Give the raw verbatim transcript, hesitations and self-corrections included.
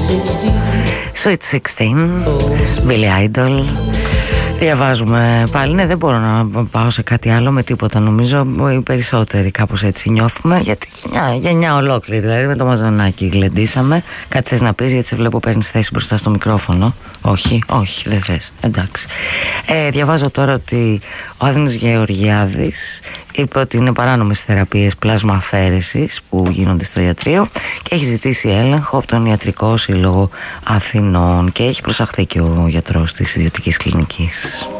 Sweet sixteen, Billy Idol. Διαβάζουμε πάλι, ναι, δεν μπορώ να πάω σε κάτι άλλο με τίποτα. Νομίζω οι περισσότεροι κάπως έτσι νιώθουμε. Γιατί μια γενιά ολόκληρη, δηλαδή με το Μαζονάκι γλεντήσαμε. Κάτι θες να πεις, γιατί σε βλέπω παίρνεις θέση μπροστά στο μικρόφωνο. Όχι, όχι, δεν θες, εντάξει. ε, Διαβάζω τώρα ότι ο Άδωνης Γεωργιάδης είπε ότι είναι παράνομες θεραπείες πλάσμα αφαίρεσης που γίνονται στο ιατρείο και έχει ζητήσει έλεγχο από τον Ιατρικό Σύλλογο Αθηνών και έχει προσαχθεί και ο γιατρός της ιδιωτικής κλινικής.